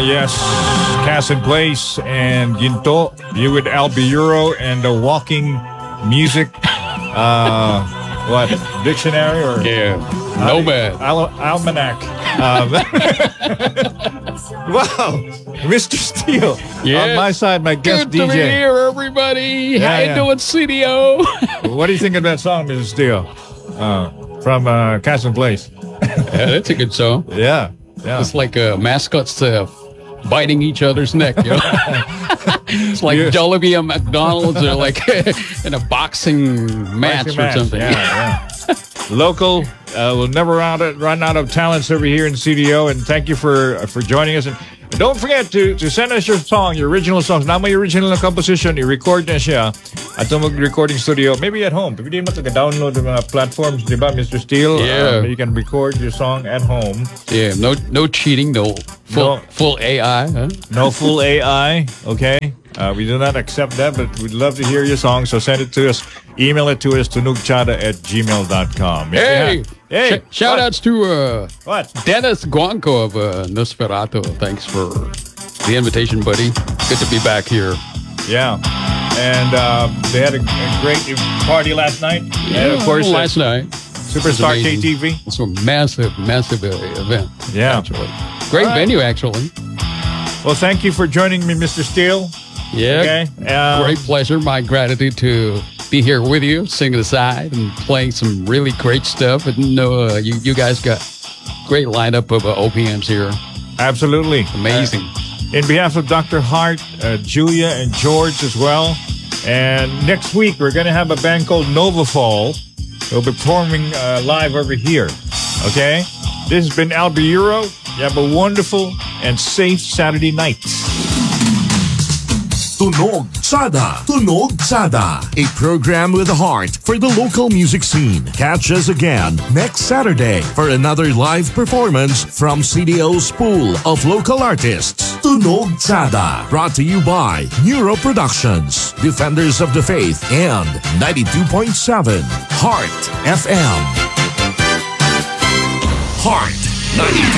Yes. Cast in Place and Ginto. You with Albiuro and the Walking Music. What? Dictionary or? Yeah. Nomad. Almanac. Wow. Mr. Steele. Yeah. On my side, my guest Good DJ. to be here, everybody. How you doing, CDO? What do you think of that song, Mr. Steele? From Cast in Place. Yeah, that's a good song. Yeah. It's like mascots biting each other's neck, you know? It's like Jollibee and McDonald's are like in a boxing match or something. Yeah. Local, we'll never run out of talents over here in CDO, and thank you for joining us. And don't forget to send us your song, your original songs. Now may original na composition, i-record na siya at the recording studio. Maybe at home. If you didn't download the mga platforms, di ba, Mr. Steele? Yeah. You can record your song at home. Yeah, no cheating, no full AI. Huh? No full AI, okay? We do not accept that, but we'd love to hear your song, so send it to us. Email it to us, tunugchada@gmail.com. Hey! Shout outs to what? Dennis Guanco of Nosferatu. Thanks for the invitation, buddy. Good to be back here. Yeah. And they had a great party last night. Yeah, and of course, last night. Superstar KTV. It's a massive event. Yeah. Actually. Great venue, actually. Well, thank you for joining me, Mr. Steele. Yeah. Okay. Great pleasure. My gratitude to be here with you, singing aside and playing some really great stuff. And you guys got great lineup of OPMs here. Absolutely. Amazing. In behalf of Dr. Hart, Julia, and George as well. And next week, we're going to have a band called Nova Fall. They'll be performing live over here. Okay? This has been Albiuro. You have a wonderful and safe Saturday night. Tunog Chada. Tunog Chada. A program with a heart for the local music scene. Catch us again next Saturday for another live performance from CDO's pool of local artists. Tunog Chada. Brought to you by Neuro Productions, Defenders of the Faith, and 92.7 Heart FM. Heart 92.